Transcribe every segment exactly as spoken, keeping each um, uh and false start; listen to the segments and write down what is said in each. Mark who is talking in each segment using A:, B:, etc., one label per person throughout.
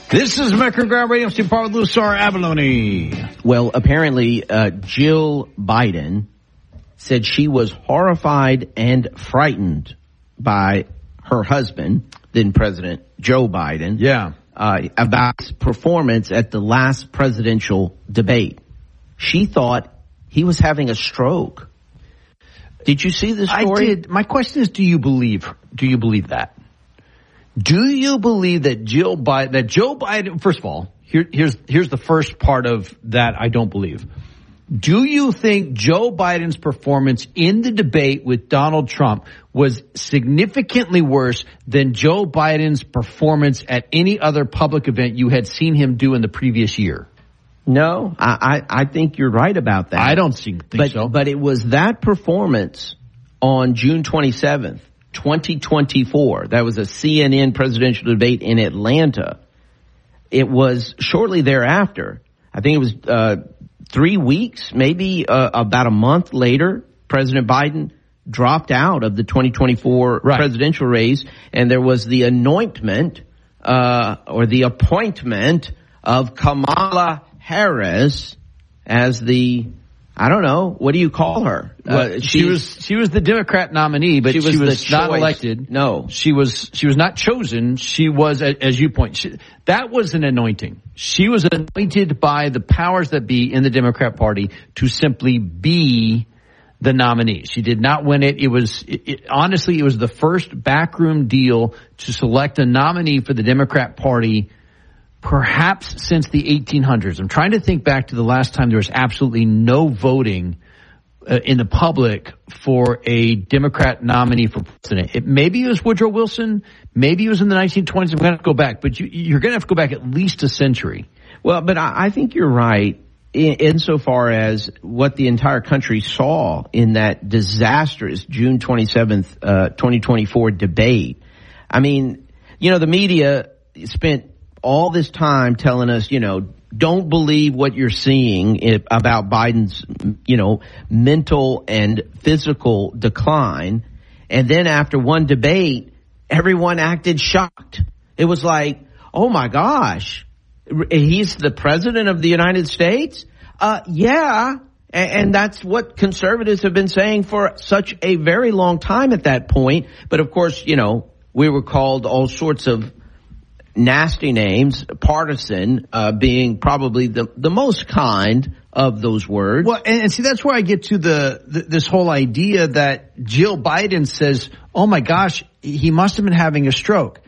A: This is Metro Ground Radio, Steve Parr with Lusar Abalone.
B: Well, apparently, uh, Jill Biden said she was horrified and frightened by her husband, then President Joe Biden.
A: Yeah.
B: Uh, about his performance at the last presidential debate. She thought he was having a stroke. Did you see this story?
A: I did. My question is, do you believe, do you believe that? Do you believe that Jill Biden, that Joe Biden, first of all, here, here's, here's the first part of that I don't believe. Do you think Joe Biden's performance in the debate with Donald Trump was significantly worse than Joe Biden's performance at any other public event you had seen him do in the previous year?
B: No, I, I, I think you're right about that.
A: I don't think
B: but,
A: so.
B: But it was that performance on June twenty-seventh, twenty twenty-four. That was a C N N presidential debate in Atlanta. It was shortly thereafter. I think it was uh three weeks, maybe uh, about a month later, President Biden dropped out of the twenty twenty-four right. presidential race, and there was the anointment uh or the appointment of Kamala Harris as the, I don't know, what do you call her?
A: Uh, she was she was the Democrat nominee, but she was, she was not elected.
B: No,
A: she was she was not chosen. She was, as you point, she, that was an anointing. She was anointed by the powers that be in the Democrat Party to simply be the nominee. She did not win it. It was it, it, honestly, it was the first backroom deal to select a nominee for the Democrat Party, perhaps since the eighteen hundreds. I'm trying to think back to the last time there was absolutely no voting uh, in the public for a Democrat nominee for president. It, maybe it was Woodrow Wilson. Maybe it was in the nineteen twenties. I'm going to have to go back, but you, you're going to have to go back at least a century.
B: Well, but I, I think you're right in, insofar as what the entire country saw in that disastrous June twenty-seventh, uh, twenty twenty-four debate. I mean, you know, the media spent all this time telling us, you know, don't believe what you're seeing about Biden's, you know, mental and physical decline. And then after one debate, everyone acted shocked. It was like, oh my gosh, he's the president of the United States? Uh, yeah. And, and that's what conservatives have been saying for such a very long time at that point. But of course, you know, we were called all sorts of nasty names, partisan uh, being probably the, the most kind of those words.
A: Well, and, and see, that's where I get to the, the this whole idea that Jill Biden says, oh my gosh, he must have been having a stroke.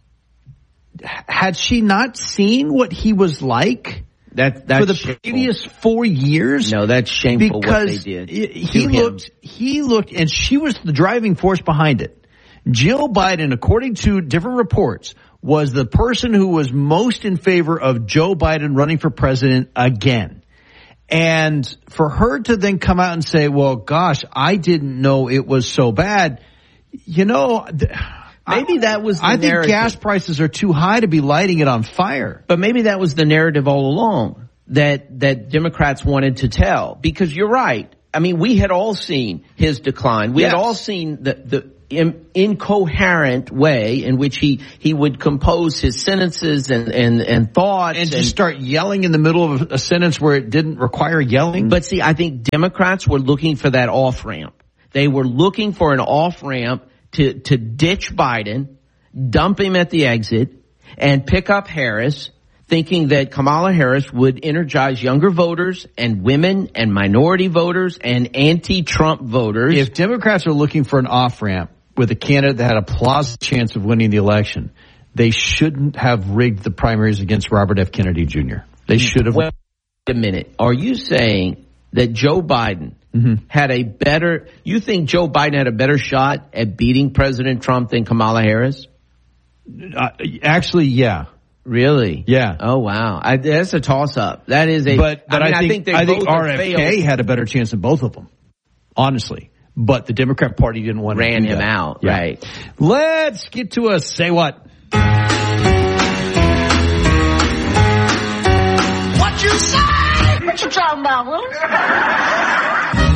A: Had she not seen what he was like
B: that, that's
A: for the
B: shameful.
A: previous four years?
B: No, that's shameful
A: because
B: what they did.
A: He looked, him. he looked, and she was the driving force behind it. Jill Biden, according to different reports, was the person who was most in favor of Joe Biden running for president again. And for her to then come out and say, well, gosh, I didn't know it was so bad. You know, th-
B: maybe I, that was the
A: I
B: narrative.
A: think gas prices are too high to be lighting it on fire.
B: But maybe that was the narrative all along that, that Democrats wanted to tell. Because you're right. I mean, we had all seen his decline. We yes. had all seen the, the, In, incoherent way in which he, he would compose his sentences and, and, and thoughts.
A: And just and, start yelling in the middle of a sentence where it didn't require yelling.
B: But see, I think Democrats were looking for that off-ramp. They were looking for an off-ramp to, to ditch Biden, dump him at the exit, and pick up Harris, thinking that Kamala Harris would energize younger voters and women and minority voters and anti-Trump voters.
A: If Democrats are looking for an off-ramp with a candidate that had a plausible chance of winning the election, they shouldn't have rigged the primaries against Robert F. Kennedy Junior They should have.
B: Wait a minute. Are you saying that Joe Biden mm-hmm. had a better, you think Joe Biden had a better shot at beating President Trump than Kamala Harris?
A: Uh, actually, yeah.
B: Really?
A: Yeah.
B: Oh, wow. I, that's a toss-up. That is a.
A: But, but I, mean,
B: I think,
A: I think, I think
B: R
A: R F K had a better chance than both of them, honestly. But the Democrat Party didn't want to
B: ran
A: do
B: him
A: that.
B: out.
A: Yeah.
B: Right.
A: Let's get to a say what.
C: What you say? What you talking about, Will?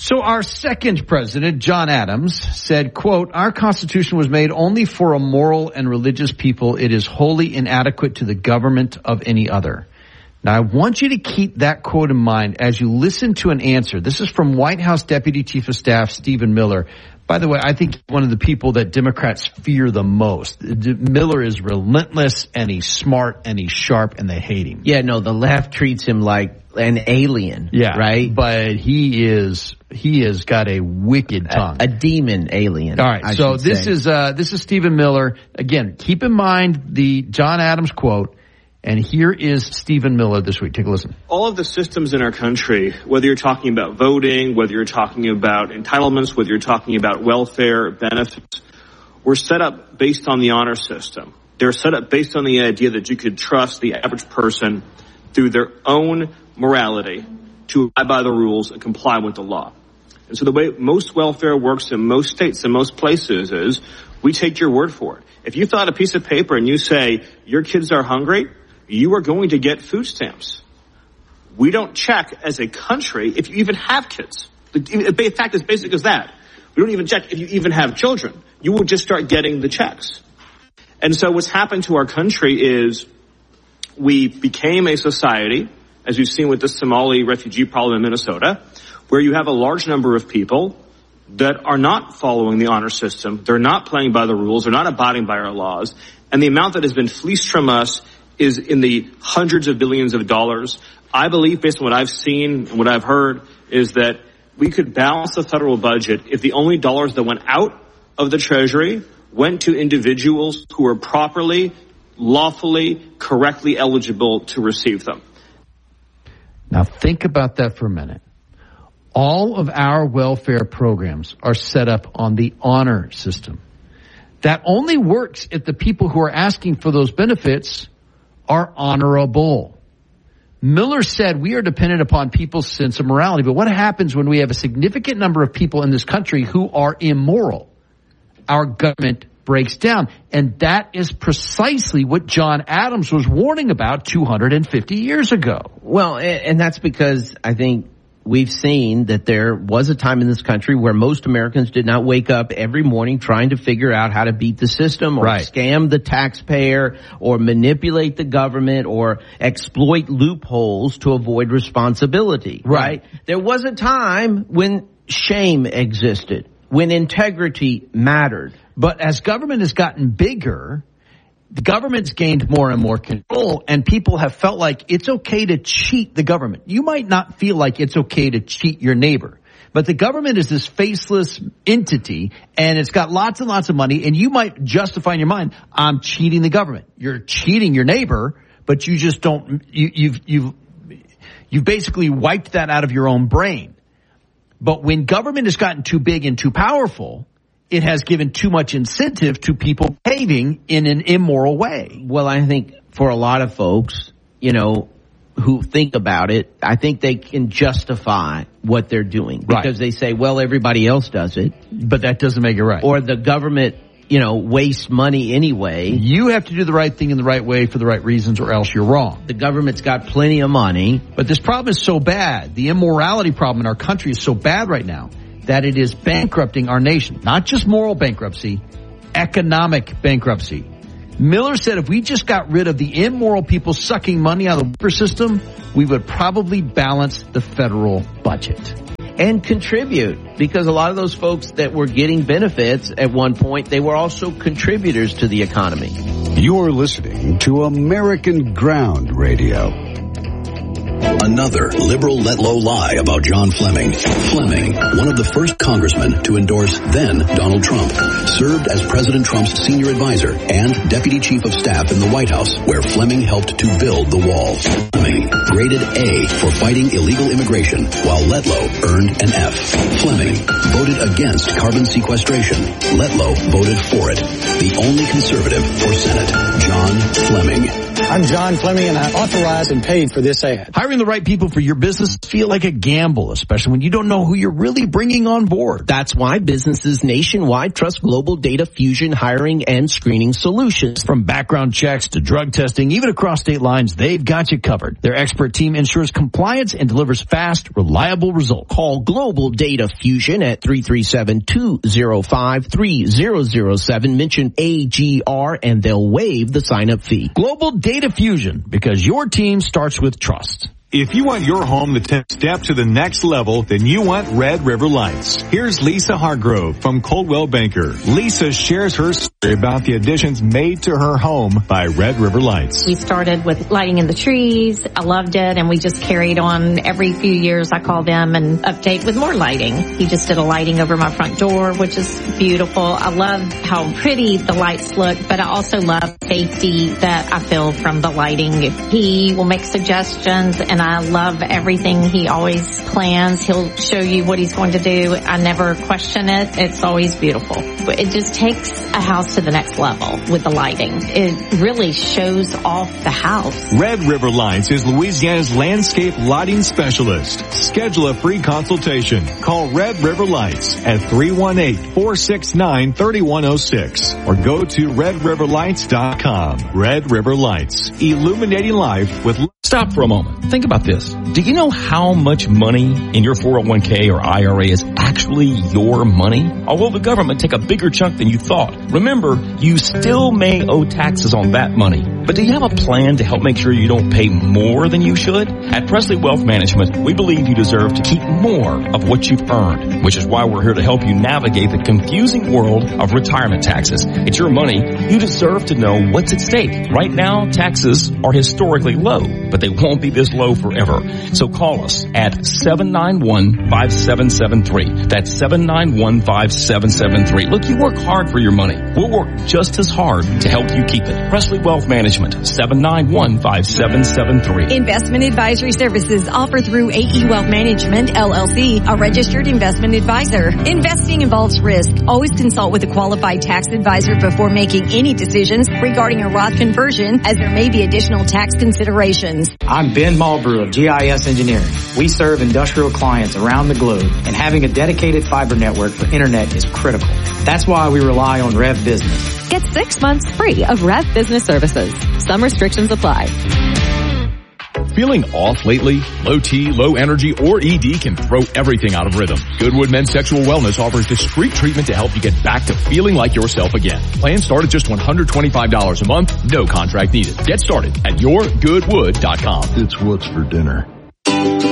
A: So our second president, John Adams, said, quote, our Constitution was made only for a moral and religious people. It is wholly inadequate to the government of any other. Now, I want you to keep that quote in mind as you listen to an answer. This is from White House Deputy Chief of Staff Stephen Miller. By the way, I think one of the people that Democrats fear the most. Miller is relentless, and he's smart, and he's sharp, and they hate him.
B: Yeah, no, the left treats him like an alien.
A: Yeah,
B: right.
A: But he is he has got a wicked tongue,
B: a, a demon alien.
A: All right,
B: I
A: so this
B: say.
A: is uh, this is Stephen Miller again. Keep in mind the John Adams quote. And here is Stephen Miller this week. Take a listen.
C: All of the systems in our country, whether you're talking about voting, whether you're talking about entitlements, whether you're talking about welfare benefits, were set up based on the honor system. They're set up based on the idea that you could trust the average person through their own morality to abide by the rules and comply with the law. And so the way most welfare works in most states and most places is we take your word for it. If you fill out a piece of paper and you say your kids are hungry, you are going to get food stamps. We don't check as a country if you even have kids. The fact is basic as that. We don't even check if you even have children. You will just start getting the checks. And so what's happened to our country is we became a society, as we've seen with the Somali refugee problem in Minnesota, where you have a large number of people that are not following the honor system. They're not playing by the rules. They're not abiding by our laws. And the amount that has been fleeced from us is in the hundreds of billions of dollars. I believe, based on what I've seen and what I've heard, is that we could balance the federal budget if the only dollars that went out of the Treasury went to individuals who are properly, lawfully, correctly eligible to receive them.
A: Now think about that for a minute. All of our welfare programs are set up on the honor system. That only works if the people who are asking for those benefits are honorable. Miller said we are dependent upon people's sense of morality. But what happens when we have a significant number of people in this country who are immoral? Our government breaks down. And that is precisely what John Adams was warning about two hundred fifty years ago.
B: Well, and that's because I think we've seen that there was a time in this country where most Americans did not wake up every morning trying to figure out how to beat the system or right. scam the taxpayer or manipulate the government or exploit loopholes to avoid responsibility. Right. right? There was a time when shame existed, when integrity mattered.
A: But as government has gotten bigger, the government's gained more and more control, and people have felt like it's okay to cheat the government. You might not feel like it's okay to cheat your neighbor, but the government is this faceless entity, and it's got lots and lots of money, and you might justify in your mind, I'm cheating the government. You're cheating your neighbor, but you just don't, you, you've, you've, you've basically wiped that out of your own brain. But when government has gotten too big and too powerful, it has given too much incentive to people behaving in an immoral way.
B: Well, I think for a lot of folks, you know, who think about it, I think they can justify what they're doing because right. they say, well, everybody else does it.
A: But that doesn't make it right.
B: Or the government, you know, wastes money anyway.
A: You have to do the right thing in the right way for the right reasons or else you're wrong.
B: The government's got plenty of money.
A: But this problem is so bad. The immorality problem in our country is so bad right now that it is bankrupting our nation. Not just moral bankruptcy, economic bankruptcy. Miller said if we just got rid of the immoral people sucking money out of the welfare system, we would probably balance the federal budget.
B: And contribute, because a lot of those folks that were getting benefits at one point, they were also contributors to the economy.
D: You're listening to American Ground Radio.
E: Another liberal let-low lie about John Fleming. Fleming, one of the first congressmen to endorse then Donald Trump, served as President Trump's senior advisor and deputy chief of staff in the White House, where Fleming helped to build the wall. Fleming, graded A for fighting illegal immigration, while Letlow earned an F. Fleming voted against carbon sequestration. Letlow voted for it. The only conservative for Senate, John Fleming.
F: I I'm John Fleming, and I authorized and paid for this ad.
A: Hiring the right people for your business feel like a gamble, especially when you don't know who you're really bringing on board.
B: That's why businesses nationwide trust Global Data Fusion hiring and screening solutions.
A: From background checks to drug testing, even across state lines, they've got you covered. Their expert team ensures compliance and delivers fast, reliable results.
B: Call Global Data Fusion at three three seven, two zero five, three zero zero seven. Mention A G R and they'll waive the sign-up fee.
A: Global Data Fusion, because your team starts with trust.
G: If you want your home to take a step to the next level, then you want Red River Lights. Here's Lisa Hargrove from Coldwell Banker. Lisa shares her story about the additions made to her home by Red River Lights.
H: We started with lighting in the trees. I loved it, and we just carried on. Every few years I call them and update with more lighting. He just did a lighting over my front door, which is beautiful. I love how pretty the lights look, but I also love safety that I feel from the lighting. He will make suggestions, and I love everything he always plans. He'll show you what he's going to do. I never question it. It's always beautiful. It just takes a house to the next level with the lighting. It really shows off the house.
G: Red River Lights is Louisiana's landscape lighting specialist. Schedule a free consultation. Call Red River Lights at three one eight, four six nine, three one zero six or go to red river lights dot com. Red River Lights, illuminating life with...
I: Stop for a moment. Think about this. Do you know how much money in your four oh one k or I R A is actually your money? Or will the government take a bigger chunk than you thought? Remember, you still may owe taxes on that money. But do you have a plan to help make sure you don't pay more than you should? At Presley Wealth Management, we believe you deserve to keep more of what you've earned, which is why we're here to help you navigate the confusing world of retirement taxes. It's your money. You deserve to know what's at stake. Right now, taxes are historically low, but they won't be this low forever. So call us at seven nine one, five seven seven three. That's seven nine one, five seven seven three. Look, you work hard for your money. We'll work just as hard to help you keep it. Presley Wealth Management, seven nine one, five seven seven three.
J: Investment advisory services offered through A E Wealth Management, L L C, a registered investment advisor. Investing involves risk. Always consult with a qualified tax advisor before making any decisions regarding a Roth conversion, as there may be additional tax considerations.
K: I'm Ben Malbrew of G I S Engineering. We serve industrial clients around the globe, and having a dedicated fiber network for internet is critical. That's why we rely on Rev Business.
L: Get six months free of Rev Business services. Some restrictions apply.
M: Feeling off lately? Low T, low energy, or E D can throw everything out of rhythm. Goodwood Men's Sexual Wellness offers discreet treatment to help you get back to feeling like yourself again. Plans start at just one hundred twenty-five dollars a month, no contract needed. Get started at your goodwood dot com.
N: It's what's for dinner.